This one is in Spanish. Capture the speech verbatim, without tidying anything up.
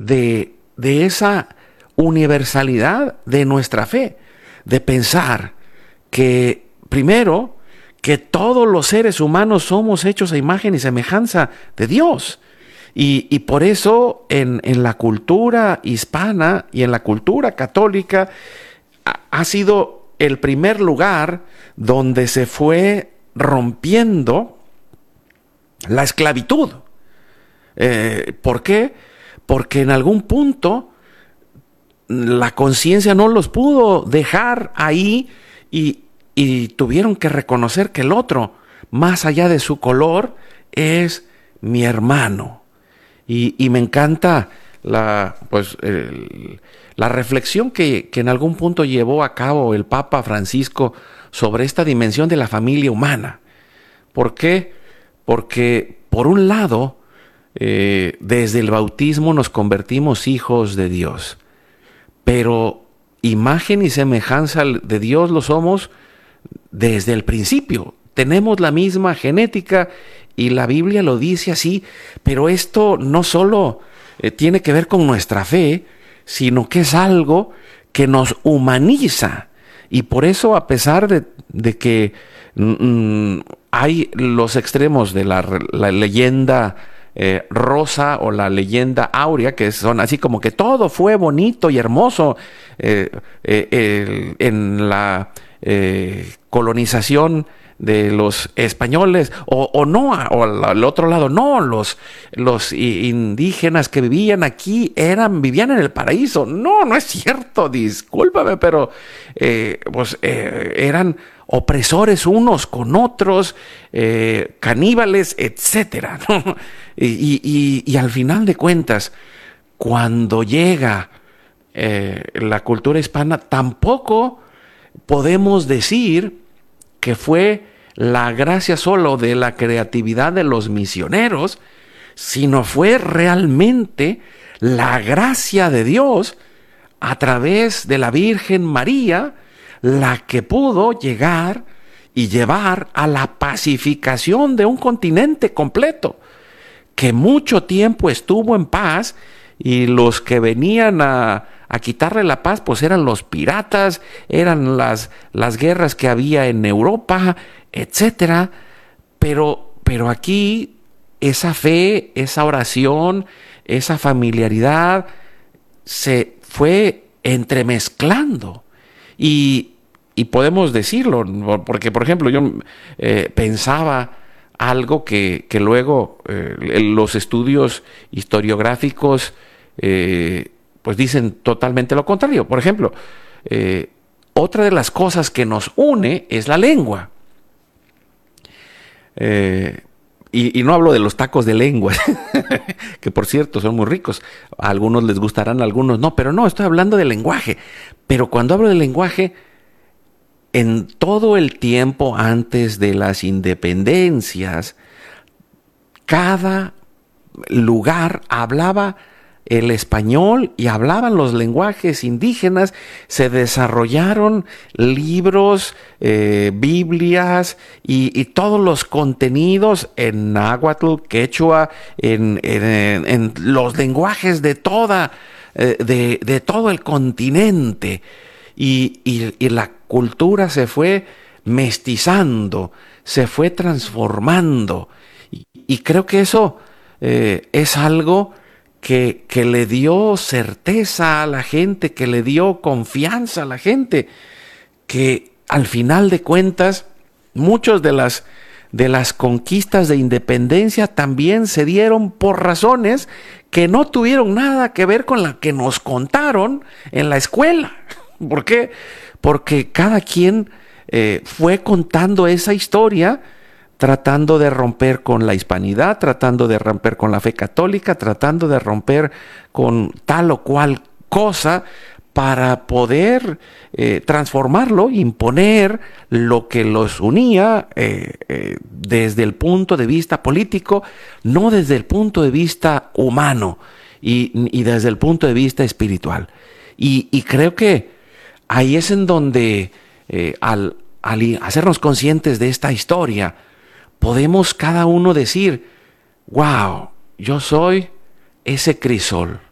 de, de esa universalidad de nuestra fe, de pensar que, primero, que todos los seres humanos somos hechos a imagen y semejanza de Dios. Y, y por eso en, en la cultura hispana y en la cultura católica ha, ha sido el primer lugar donde se fue rompiendo la esclavitud. Eh, ¿Por qué? Porque en algún punto la conciencia no los pudo dejar ahí y, y tuvieron que reconocer que el otro, más allá de su color, es mi hermano. Y, y me encanta la, pues, el, la reflexión que, que en algún punto llevó a cabo el Papa Francisco sobre esta dimensión de la familia humana. ¿Por qué? Porque, por un lado, eh, desde el bautismo nos convertimos hijos de Dios, pero imagen y semejanza de Dios lo somos desde el principio. Tenemos la misma genética y la Biblia lo dice así, pero esto no solo eh, tiene que ver con nuestra fe, sino que es algo que nos humaniza. Y por eso, a pesar de, de que mm, hay los extremos de la, la leyenda eh, rosa o la leyenda áurea, que son así como que todo fue bonito y hermoso eh, eh, eh, en la eh, colonización de los españoles, o, o no, o al, al otro lado, no, los, los indígenas que vivían aquí eran, vivían en el paraíso. No, no es cierto, discúlpame, pero eh, pues eh, eran opresores unos con otros, eh, caníbales, etcétera, ¿no? Y, y, y al final de cuentas, cuando llega eh, la cultura hispana, tampoco podemos decir que fue la gracia solo de la creatividad de los misioneros, sino fue realmente la gracia de Dios a través de la Virgen María la que pudo llegar y llevar a la pacificación de un continente completo, que mucho tiempo estuvo en paz, y los que venían a, a quitarle la paz pues eran los piratas, eran las, las guerras que había en Europa, etcétera. Pero, pero aquí esa fe, esa oración, esa familiaridad se fue entremezclando. Y, y podemos decirlo, porque por ejemplo yo eh, pensaba algo que, que luego eh, los estudios historiográficos eh, pues dicen totalmente lo contrario. Por ejemplo, eh, otra de las cosas que nos une es la lengua. Eh, y, y no hablo de los tacos de lengua, que por cierto son muy ricos. A algunos les gustarán, a algunos no, pero no, estoy hablando de lenguaje. Pero cuando hablo de lenguaje, en todo el tiempo antes de las independencias, cada lugar hablaba el español y hablaban los lenguajes indígenas. Se desarrollaron libros, eh, Biblias y, y todos los contenidos en náhuatl, quechua, en, en, en los lenguajes de toda, eh, de, de todo el continente. Y, y, y la cultura se fue mestizando, se fue transformando. Y, y creo que eso eh, es algo que, que le dio certeza a la gente, que le dio confianza a la gente, que al final de cuentas, muchas de las, de las conquistas de independencia también se dieron por razones que no tuvieron nada que ver con la que nos contaron en la escuela. ¿Por qué? Porque cada quien eh, fue contando esa historia, tratando de romper con la hispanidad, tratando de romper con la fe católica, tratando de romper con tal o cual cosa para poder eh, transformarlo, imponer lo que los unía eh, eh, desde el punto de vista político, no desde el punto de vista humano y, y desde el punto de vista espiritual. Y, y creo que ahí es en donde, eh, al, al hacernos conscientes de esta historia, podemos cada uno decir, wow, yo soy ese crisol.